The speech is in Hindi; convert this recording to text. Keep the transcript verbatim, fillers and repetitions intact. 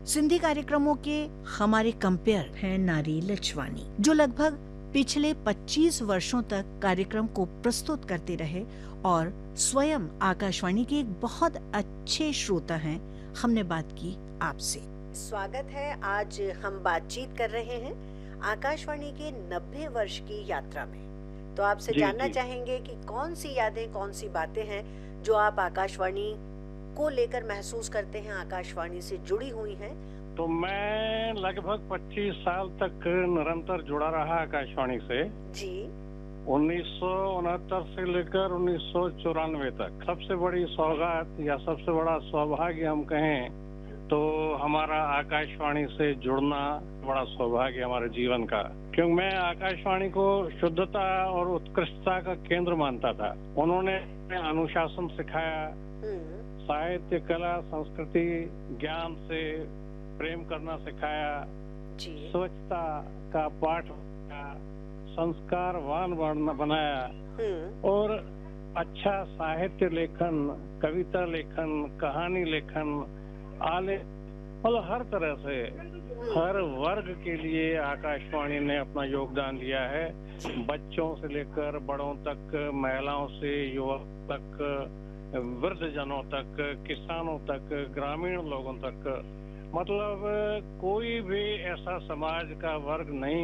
सिंधी कार्यक्रमों के हमारे कंपेयर हैं नारी लचवानी, जो लगभग पिछले पच्चीस वर्षों तक कार्यक्रम को प्रस्तुत करते रहे और स्वयं आकाशवाणी के एक बहुत अच्छे श्रोता हैं। हमने बात की आपसे। स्वागत है। आज हम बातचीत कर रहे हैं आकाशवाणी के नब्बे वर्ष की यात्रा में। तो आपसे जी, जानना जी। चाहेंगे कि कौन सी यादें, कौन सी बातें हैं जो आप आकाशवाणी को लेकर महसूस करते हैं, आकाशवाणी से जुड़ी हुई हैं। तो मैं लगभग पच्चीस साल तक निरंतर जुड़ा रहा आकाशवाणी से। जी। उन्नीस सौ उनहत्तर से लेकर उन्नीस सौ चौरानवे तक। सबसे बड़ी सौगात या सबसे बड़ा सौभाग्य हम कहें तो हमारा आकाशवाणी से जुड़ना बड़ा सौभाग्य हमारे जीवन का, क्योंकि मैं आकाशवाणी को शुद्धता और उत्कृष्टता का केंद्र मानता था। उन्होंने अनुशासन सिखाया, हम्म। साहित्य, कला, संस्कृति, ज्ञान से प्रेम करना सिखाया, जी। स्वच्छता का पाठ सिखाया, संस्कारवान बनना बनाया हम्म। और अच्छा साहित्य लेखन, कविता लेखन, कहानी लेखन, आले मतलब हर तरह से हर वर्ग के लिए आकाशवाणी ने अपना योगदान दिया है। बच्चों से लेकर बड़ों तक, महिलाओं से युवक तक, वृद्ध जनों तक, किसानों तक, ग्रामीण लोगों तक, मतलब कोई भी ऐसा समाज का वर्ग नहीं